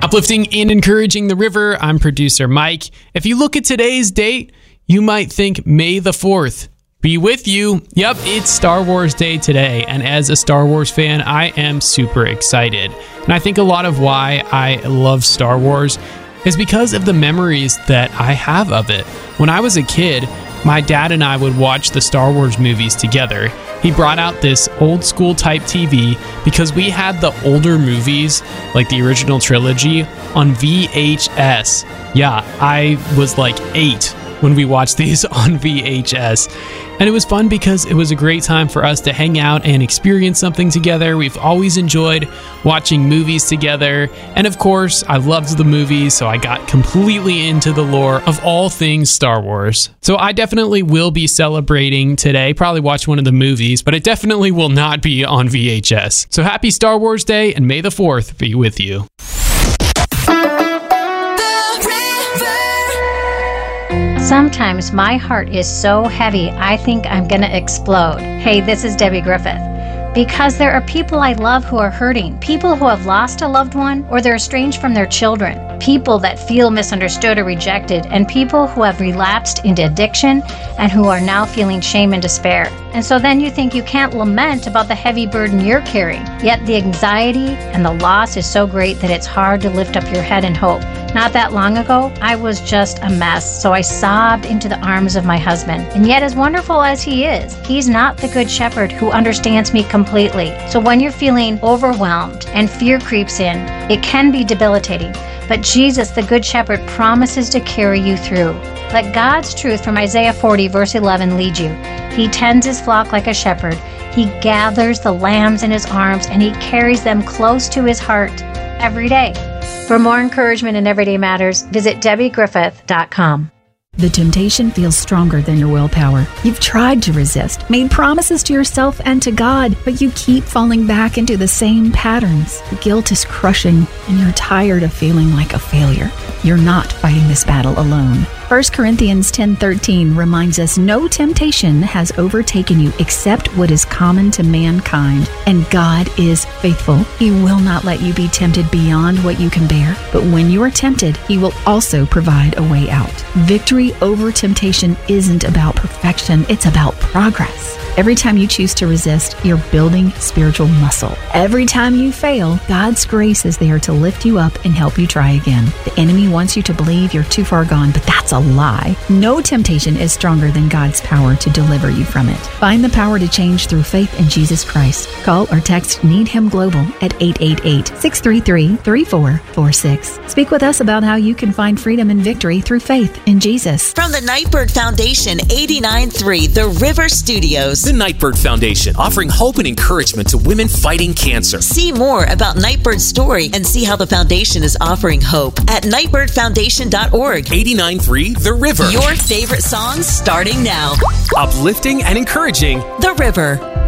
Uplifting and encouraging the river, I'm producer Mike. If you look at today's date, you might think May the 4th be with you. Yep, it's Star Wars Day today, and as a Star Wars fan, I am super excited. And I think a lot of why I love Star Wars is because of the memories that I have of it. When I was a kid, my dad and I would watch the Star Wars movies together. He brought out this old school type TV because we had the older movies, like the original trilogy, on VHS. Yeah, I was like 8 when we watched these on VHS. And it was fun because it was a great time for us to hang out and experience something together. We've always enjoyed watching movies together. And of course, I loved the movies, so I got completely into the lore of all things Star Wars. So I definitely will be celebrating today, probably watch one of the movies, but it definitely will not be on VHS. So happy Star Wars Day, and May the 4th be with you. Sometimes my heart is so heavy, I think I'm going to explode. Hey, this is Debbie Griffith. Because there are people I love who are hurting, people who have lost a loved one or they're estranged from their children, people that feel misunderstood or rejected, and people who have relapsed into addiction and who are now feeling shame and despair. And so then you think you can't lament about the heavy burden you're carrying, yet the anxiety and the loss is so great that it's hard to lift up your head in hope. Not that long ago, I was just a mess, so I sobbed into the arms of my husband. And yet, as wonderful as he is, he's not the good shepherd who understands me completely. So when you're feeling overwhelmed and fear creeps in, it can be debilitating. But Jesus, the good shepherd, promises to carry you through. Let God's truth from Isaiah 40, verse 11, lead you. He tends his flock like a shepherd. He gathers the lambs in his arms, and he carries them close to his heart every day. For more encouragement in everyday matters, visit DebbieGriffith.com. The temptation feels stronger than your willpower. You've tried to resist, made promises to yourself and to God, but you keep falling back into the same patterns. The guilt is crushing, and you're tired of feeling like a failure. You're not fighting this battle alone. 1 Corinthians 10:13 reminds us no temptation has overtaken you except what is common to mankind, and God is faithful. He will not let you be tempted beyond what you can bear, but when you are tempted, He will also provide a way out. Victory over temptation isn't about perfection, it's about progress. Every time you choose to resist, you're building spiritual muscle. Every time you fail, God's grace is there to lift you up and help you try again. The enemy wants you to believe you're too far gone, but that's a lie. No temptation is stronger than God's power to deliver you from it. Find the power to change through faith in Jesus Christ. Call or text Need Him Global at 888-633-3446. Speak with us about how you can find freedom and victory through faith in Jesus. From the Nightbird Foundation, 89.3 The River Studios. The Nightbird Foundation, offering hope and encouragement to women fighting cancer. See more about Nightbird's story and see how the foundation is offering hope at nightbirdfoundation.org. 89.3 The River. Your favorite songs starting now. Uplifting and encouraging The River.